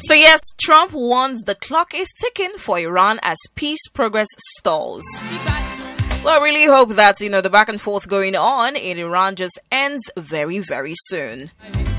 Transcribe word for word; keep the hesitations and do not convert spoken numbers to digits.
So yes, Trump warns the clock is ticking for Iran as peace progress stalls. Well, I really hope that, you know, the back and forth going on in Iran just ends very, very soon.